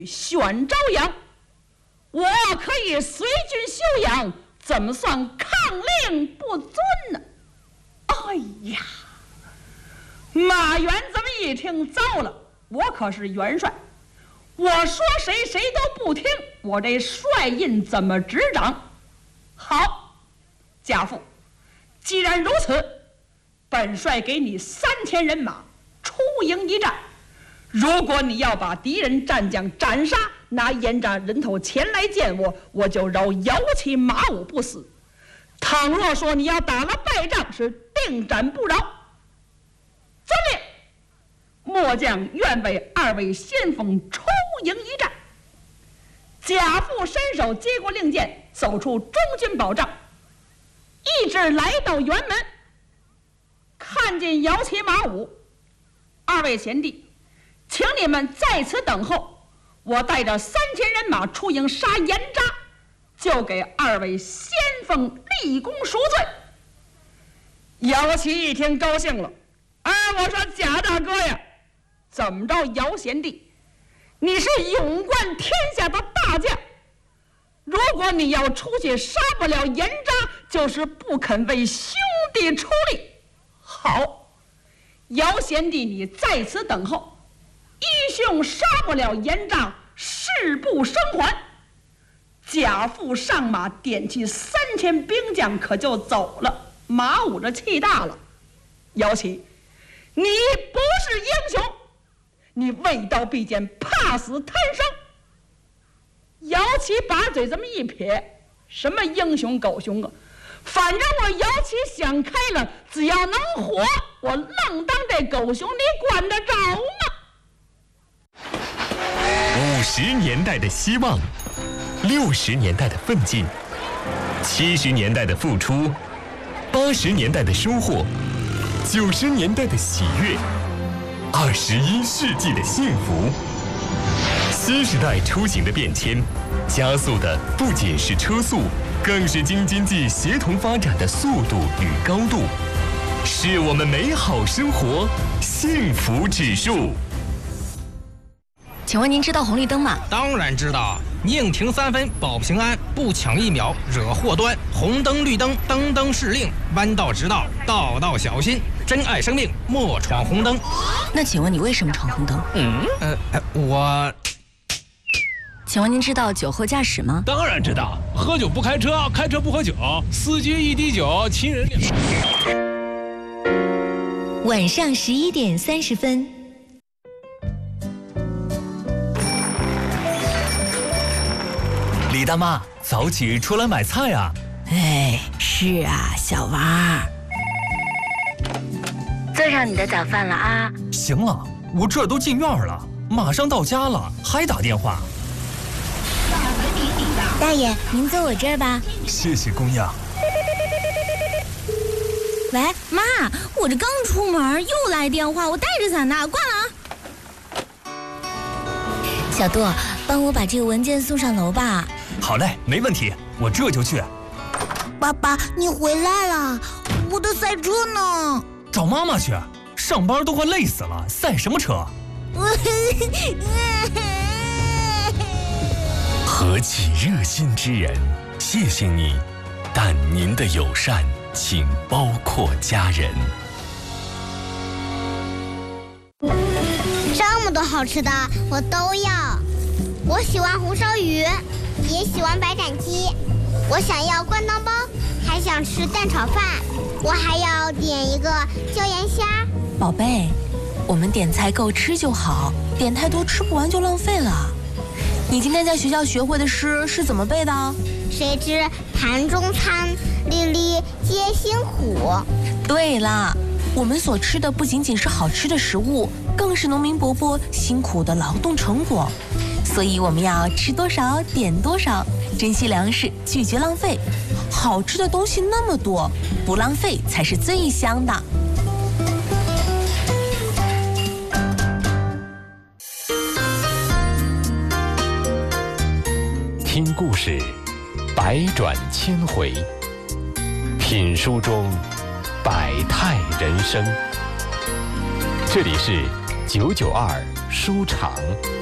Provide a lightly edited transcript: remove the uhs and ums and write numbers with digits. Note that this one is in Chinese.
选朝阳，我可以随军休养，怎么算抗令不遵呢？哎呀，马元这么一听，糟了，我可是元帅，我说谁谁都不听，我这帅印怎么执掌？好，家父，既然如此，本帅给你3000人马出营一战。如果你要把敌人战将斩杀，拿严斩人头前来见我，我就饶摇旗马舞不死。倘若说你要打了败仗，是定斩不饶。遵令，末将愿为2位先锋出营一战。贾父伸手接过令箭，走出中军保障，一直来到辕门，看见摇旗马舞，2位贤弟，请你们在此等候，我带着3000人马出营杀严扎，就给2位先锋立功赎罪。姚琦一听高兴了，我说贾大哥呀，怎么着，姚贤弟，你是勇冠天下的大将，如果你要出去杀不了严扎，就是不肯为兄弟出力。好，姚贤弟你在此等候，一兄杀不了严扎，誓不生还。贾父上马点起3000兵将，可就走了。马舞着气大了，姚琦，你不是英雄，你未到必见，怕死贪生。姚琦把嘴这么一撇，什么英雄狗熊啊，反正我姚琦想开了，只要能活，我愣当这狗熊，你管得着吗 ？50年代的希望，60年代的奋进，70年代的付出，80年代的收获，90年代的喜悦，21世纪的幸福。新时代出行的变迁，加速的不仅是车速，更是京津冀协同发展的速度与高度，是我们美好生活幸福指数。 请问您知道红绿灯吗？ 当然知道，宁停3分保平安，不抢1秒惹祸端。红灯绿灯，灯灯是令，弯道直道，道道小心。珍爱生命，莫闯红灯。 那请问你为什么闯红灯？ 我…… 请问您知道酒后驾驶吗？ 当然知道，喝酒不开车，开车不喝酒，司机一滴酒，亲人两。 晚上11点30分。 李大妈，早起出来买菜啊！ 哎，是啊，小王儿， 做上你的早饭了啊！ 行了，我这都进院了，马上到家了，还打电话。 大爷，您坐我这儿吧。 谢谢姑娘。 喂，妈，我这刚出门又来电话，我带着伞呢，挂了啊。 小杜，帮我把这个文件送上楼吧。 好嘞，没问题，我这就去。 爸爸，你回来了，我的赛车呢？ 找妈妈去，上班都快累死了，赛什么车？ 何其热心之人，谢谢你，但您的友善请包括家人。 这么多好吃的我都要，我喜欢红烧鱼，也喜欢白斩鸡，我想要灌汤包，还想吃蛋炒饭，我还要点一个椒盐虾。 宝贝，我们点菜够吃就好，点太多吃不完就浪费了。你今天在学校学会的诗是怎么背的？ 谁知盘中餐，粒粒皆辛苦。 对了，我们所吃的不仅仅是好吃的食物，更是农民伯伯辛苦的劳动成果。所以我们要吃多少点多少，珍惜粮食，拒绝浪费。好吃的东西那么多，不浪费才是最香的。 听故事，百转千回；品书中，百态人生。这里是992书场。